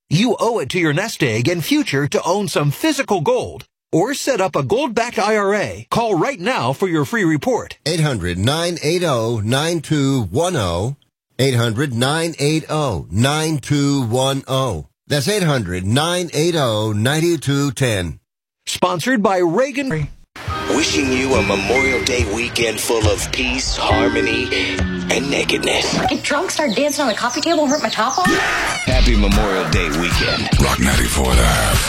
You owe it to your nest egg and future to own some physical gold. Or set up a gold-backed IRA. Call right now for your free report. 800-980-9210. 800-980-9210. That's 800-980-9210. Sponsored by Reagan. Wishing you a Memorial Day weekend full of peace, harmony, and nakedness. Get drunk, start dancing on the coffee table, and rip my top off? Happy Memorial Day weekend. Rock 94.5.